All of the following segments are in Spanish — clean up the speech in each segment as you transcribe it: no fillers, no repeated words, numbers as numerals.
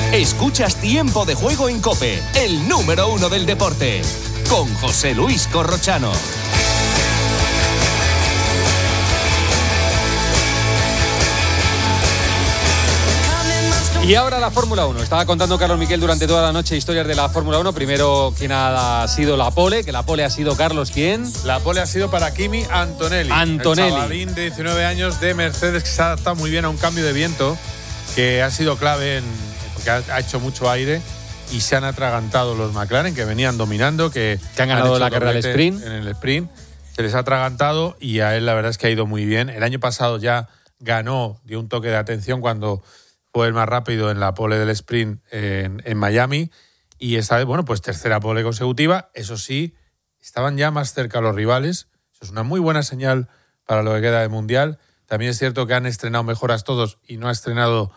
Escuchas Tiempo de Juego en COPE, el número 1 del deporte, con José Luis Corrochano. Y ahora la Fórmula 1. Estaba contando Carlos Miquel durante toda la noche historias de la Fórmula 1. Primero, ¿quién ha sido la pole? Que la pole ha sido, Carlos, ¿quién? La pole ha sido para Kimi Antonelli. El chavalín de 19 años de Mercedes, que se ha adaptado muy bien a un cambio de viento, que ha sido clave porque ha hecho mucho aire y se han atragantado los McLaren, que venían dominando, que han ganado la carrera del sprint. En el sprint se les ha atragantado y a él la verdad es que ha ido muy bien. El año pasado ya ganó, dio un toque de atención cuando fue el más rápido en la pole del sprint en Miami, y esta vez, bueno, pues tercera pole consecutiva. Eso sí, estaban ya más cerca los rivales. Eso es una muy buena señal para lo que queda de Mundial. También es cierto que han estrenado mejoras todos y no ha estrenado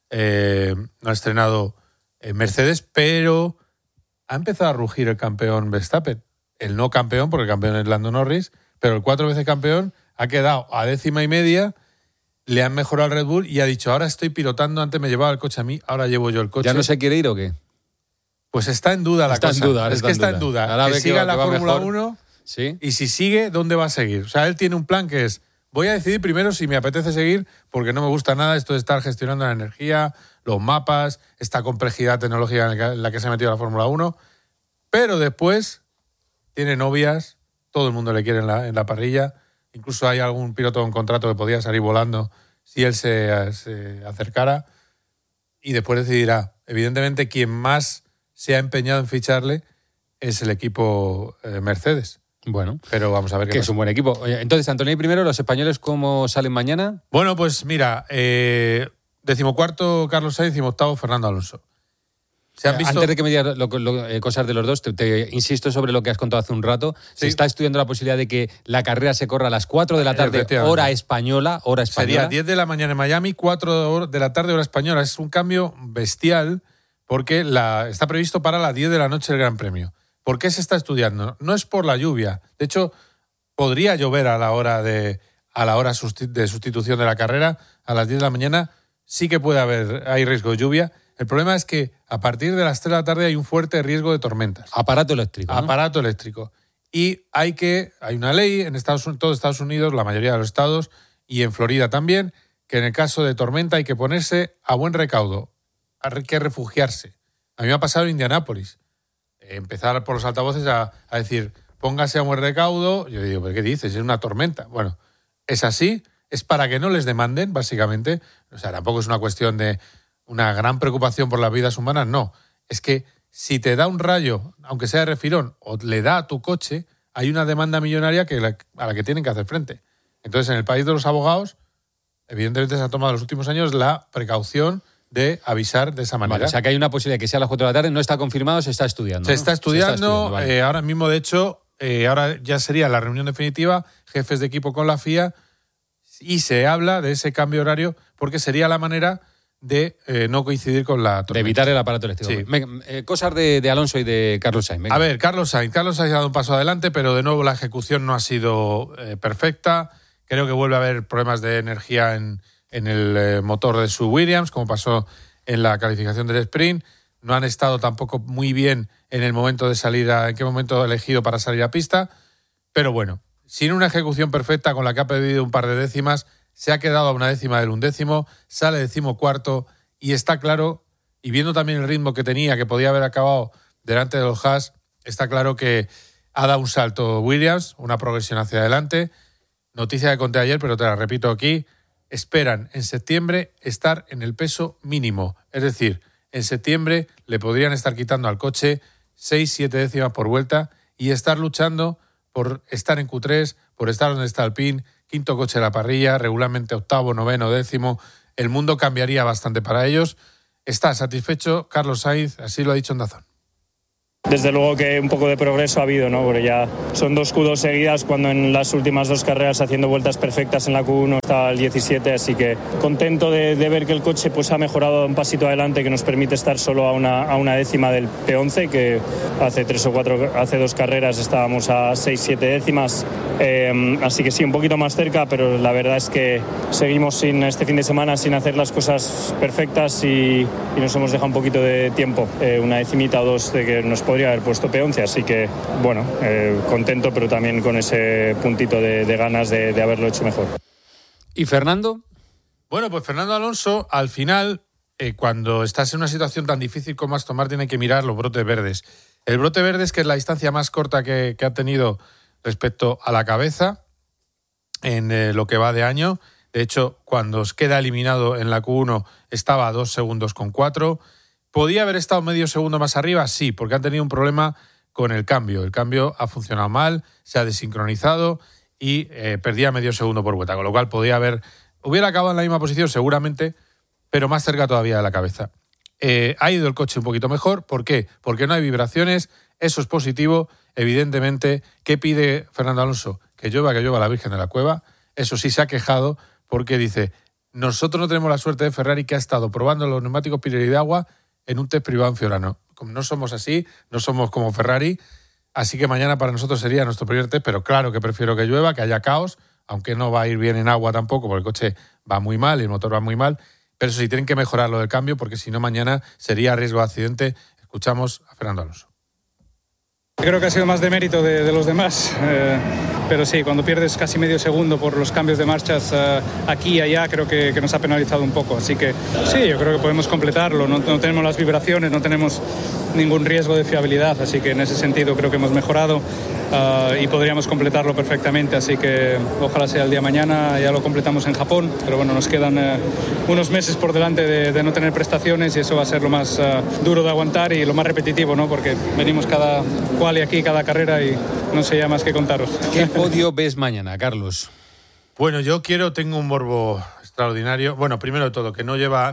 Mercedes, pero ha empezado a rugir el campeón Verstappen. El no campeón, porque el campeón es Lando Norris, pero el 4 veces campeón ha quedado a 10.5. Le han mejorado al Red Bull y ha dicho, ahora estoy pilotando, antes me llevaba el coche a mí, ahora llevo yo el coche. ¿Ya no se quiere ir o qué? Pues está en duda la cosa. Está en duda. Ahora que siga que la Fórmula 1, ¿sí? Y si sigue, ¿dónde va a seguir? O sea, él tiene un plan que es, voy a decidir primero si me apetece seguir, porque no me gusta nada esto de estar gestionando la energía, los mapas, esta complejidad tecnológica en la que se ha metido la Fórmula 1, pero después tiene novias, todo el mundo le quiere en la parrilla. Incluso hay algún piloto con contrato que podía salir volando si él se acercara, y después decidirá. Evidentemente, quien más se ha empeñado en ficharle es el equipo Mercedes. Bueno, pero vamos a ver qué que pasa. Es un buen equipo. Entonces, Antonelli primero, ¿los españoles cómo salen mañana? Bueno, pues mira, 14º Carlos Sainz y 8º Fernando Alonso. ¿Se han visto? Antes de que me digas cosas de los dos, te insisto sobre lo que has contado hace un rato. Sí. Se está estudiando la posibilidad de que la carrera se corra a las 4 de la tarde, hora española. Sería 10 de la mañana en Miami, 4 de la tarde, hora española. Es un cambio bestial porque está previsto para las 10 de la noche el Gran Premio. ¿Por qué se está estudiando? No es por la lluvia. De hecho, podría llover a la hora de sustitución de la carrera. A las 10 de la mañana sí que hay riesgo de lluvia. El problema es que a partir de las 3 de la tarde hay un fuerte riesgo de tormentas. Aparato eléctrico, ¿no? Aparato eléctrico. Y hay una ley en todos Estados Unidos, la mayoría de los estados, y en Florida también, que en el caso de tormenta hay que ponerse a buen recaudo. Hay que refugiarse. A mí me ha pasado en Indianápolis. Empezar por los altavoces a decir, póngase a buen recaudo. Yo digo, ¿pero qué dices? Es una tormenta. Bueno, es así. Es para que no les demanden, básicamente. O sea, tampoco es una cuestión de una gran preocupación por las vidas humanas, no. Es que si te da un rayo, aunque sea de refirón, o le da a tu coche, hay una demanda millonaria a la que tienen que hacer frente. Entonces, en el país de los abogados, evidentemente se ha tomado en los últimos años la precaución de avisar de esa manera. Vale, o sea, que hay una posibilidad de que sea a las 4 de la tarde, no está confirmado, se está estudiando. Se está estudiando, vale. Ahora mismo, de hecho, ahora ya sería la reunión definitiva, jefes de equipo con la FIA, y se habla de ese cambio horario porque sería la manera de no coincidir con la tormenta. De evitar el aparato eléctrico. Sí. Venga, cosas de Alonso y de Carlos Sainz. Venga. A ver, Carlos Sainz ha dado un paso adelante, pero de nuevo la ejecución no ha sido perfecta. Creo que vuelve a haber problemas de energía en el motor de su Williams, como pasó en la calificación del sprint. No han estado tampoco muy bien en el momento de salir en qué momento elegido para salir a pista. Pero bueno, sin una ejecución perfecta, con la que ha perdido un par de décimas, se ha quedado a una décima del 1/10, sale 14º y está claro, y viendo también el ritmo que tenía, que podía haber acabado delante de los Haas, está claro que ha dado un salto Williams, una progresión hacia adelante. Noticia que conté ayer, pero te la repito aquí, esperan en septiembre estar en el peso mínimo. Es decir, en septiembre le podrían estar quitando al coche 6-7 décimas por vuelta y estar luchando por estar en Q3, por estar donde está Alpine, quinto coche de la parrilla, regularmente 8º, 9º, 10º. El mundo cambiaría bastante para ellos. Está satisfecho Carlos Sainz, así lo ha dicho en DAZN. Desde luego que un poco de progreso ha habido, ¿no? Porque ya son 2 Q2 seguidas, cuando en las últimas 2 carreras haciendo vueltas perfectas en la Q1 estaba el 17, así que contento de ver que el coche pues ha mejorado un pasito adelante, que nos permite estar solo a una décima del P11, que hace 2 carreras estábamos a 6-7 décimas, así que sí, un poquito más cerca, pero la verdad es que seguimos este fin de semana sin hacer las cosas perfectas y nos hemos dejado un poquito de tiempo, una decimita o dos de que nos podría haber puesto P11, así que bueno, contento, pero también con ese puntito de ganas de haberlo hecho mejor. ¿Y Fernando? Bueno, pues Fernando Alonso, al final, cuando estás en una situación tan difícil como Aston Martin, hay que mirar los brotes verdes. El brote verde es que es la distancia más corta que ha tenido respecto a la cabeza en lo que va de año. De hecho, cuando queda eliminado en la Q1 estaba a 2 segundos con 4. ¿Podía haber estado medio segundo más arriba? Sí, porque han tenido un problema con el cambio. El cambio ha funcionado mal, se ha desincronizado y perdía medio segundo por vuelta, con lo cual hubiera acabado en la misma posición seguramente, pero más cerca todavía de la cabeza. Ha ido el coche un poquito mejor. ¿Por qué? Porque no hay vibraciones, eso es positivo. Evidentemente, ¿qué pide Fernando Alonso? Que llueva la Virgen de la Cueva. Eso sí, se ha quejado porque dice, nosotros no tenemos la suerte de Ferrari, que ha estado probando los neumáticos Pirelli de agua en un test privado en Fiorano. Como no somos así, no somos como Ferrari, así que mañana para nosotros sería nuestro primer test, pero claro que prefiero que llueva, que haya caos, aunque no va a ir bien en agua tampoco, porque el coche va muy mal y el motor va muy mal. Pero eso sí, tienen que mejorar lo del cambio, porque si no mañana sería riesgo de accidente. Escuchamos a Fernando Alonso. Creo que ha sido más de mérito de los demás, pero sí, cuando pierdes casi medio segundo por los cambios de marchas aquí y allá, creo que nos ha penalizado un poco. Así que sí, yo creo que podemos completarlo, no tenemos las vibraciones, no tenemos ningún riesgo de fiabilidad, así que en ese sentido creo que hemos mejorado y podríamos completarlo perfectamente, así que ojalá sea el día de mañana, ya lo completamos en Japón, pero bueno, nos quedan unos meses por delante de no tener prestaciones y eso va a ser lo más duro de aguantar y lo más repetitivo, ¿no? Porque venimos cada quali aquí, cada carrera y no sé ya más que contaros. ¿Qué podio ves mañana, Carlos? Bueno, tengo un morbo extraordinario. Bueno, primero de todo, que no lleva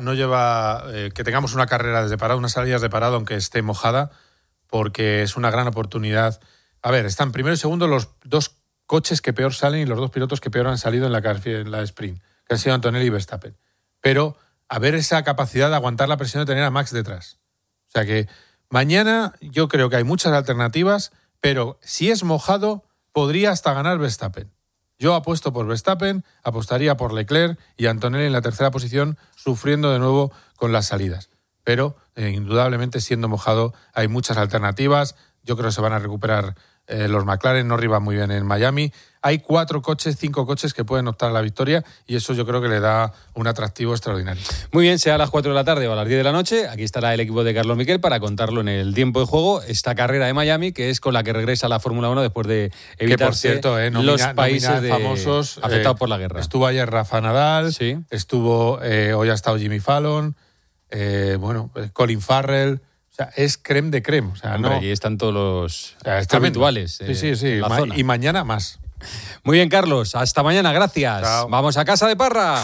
que tengamos una carrera desde parado, unas salidas de parado, aunque esté mojada, porque es una gran oportunidad. A ver, están primero y segundo los dos coches que peor salen y los dos pilotos que peor han salido en la sprint, que han sido Antonelli y Verstappen. Pero a ver esa capacidad de aguantar la presión de tener a Max detrás. O sea que mañana yo creo que hay muchas alternativas, pero si es mojado, podría hasta ganar Verstappen. Yo apuesto por Verstappen, apostaría por Leclerc y Antonelli en la tercera posición, sufriendo de nuevo con las salidas. Pero, indudablemente, siendo mojado, hay muchas alternativas. Yo creo que se van a recuperar los McLaren, Norris va muy bien en Miami. Hay 5 coches que pueden optar a la victoria y eso yo creo que le da un atractivo extraordinario. Muy bien, sea a las 4 de la tarde o a las 10 de la noche, aquí estará el equipo de Carlos Miquel para contarlo en el tiempo de juego, esta carrera de Miami, que es con la que regresa a la Fórmula 1 después de evitarse los países famosos afectados por la guerra. Estuvo ayer Rafa Nadal, sí. Estuvo hoy ha estado Jimmy Fallon, Colin Farrell. O sea, es creme de creme. O sea, hombre, allí están todos los habituales. Sí. Y mañana más. Muy bien, Carlos. Hasta mañana. Gracias. Chao. Vamos a casa de Parra.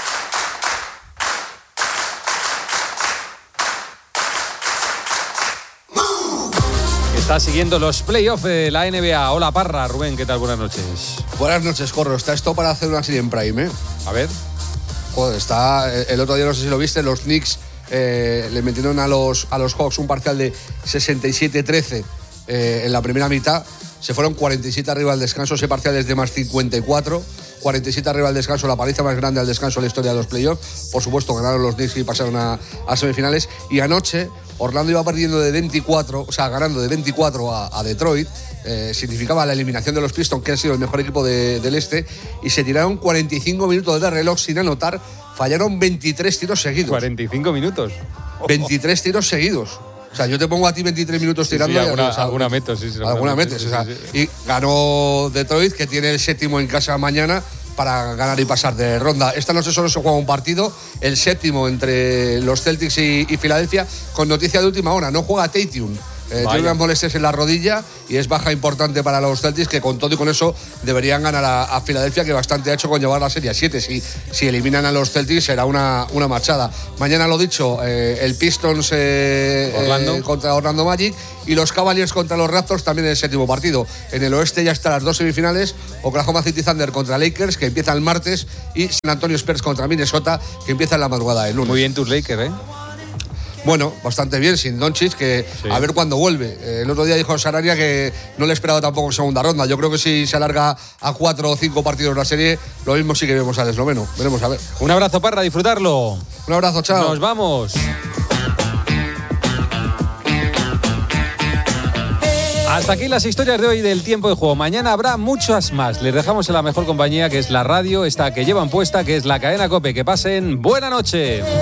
Está siguiendo los playoffs de la NBA. Hola, Parra. Rubén, ¿qué tal? Buenas noches. Buenas noches, Corro. Está esto para hacer una serie en Prime, ¿eh? A ver. Joder, está... El otro día, no sé si lo viste, los Knicks le metieron a los Hawks un parcial de 67-13 en la primera mitad. Se fueron 47 arriba al descanso, ese parcial es de más 54. 47 arriba al descanso, la paliza más grande al descanso en la historia de los playoffs. Por supuesto, ganaron los Knicks y pasaron a semifinales. Y anoche, Orlando iba perdiendo de 24, o sea, ganando de 24 a Detroit. Significaba la eliminación de los Pistons, que han sido el mejor equipo del este. Y se tiraron 45 minutos de reloj sin anotar. Fallaron 23 tiros seguidos. 45 minutos. 23 tiros seguidos. O sea, yo te pongo a ti 23 minutos tirando. Sí, alguna metes, sí. Alguna metes, o sea, sí. Y ganó Detroit, que tiene el séptimo en casa mañana para ganar y pasar de ronda. Esta noche solo se juega un partido, el séptimo entre los Celtics y Filadelfia, con noticia de última hora. No juega Tatum. Tiene unas molestias en la rodilla y es baja importante para los Celtics, que con todo y con eso deberían ganar a Filadelfia, que bastante ha hecho con llevar la serie a 7. Si eliminan a los Celtics será una marchada. Mañana, lo dicho, el Pistons contra Orlando Magic y los Cavaliers contra los Raptors también en el séptimo partido. En el oeste ya están las dos semifinales, Oklahoma City Thunder contra Lakers, que empieza el martes, y San Antonio Spurs contra Minnesota, que empieza en la madrugada del lunes. Muy bien tus Lakers, ¿eh? Bueno, bastante bien, sin Doncic, que sí. A ver cuándo vuelve. El otro día dijo Sarabia que no le esperaba tampoco en segunda ronda. Yo creo que si se alarga a 4 o 5 partidos la serie, lo mismo sí que vemos al esloveno. Veremos a ver. Un abrazo, Parra, disfrutarlo. Un abrazo, chao. Nos vamos. Hasta aquí las historias de hoy del tiempo de juego. Mañana habrá muchas más. Les dejamos en la mejor compañía, que es la radio, esta que llevan puesta, que es la cadena COPE. Que pasen buena noche.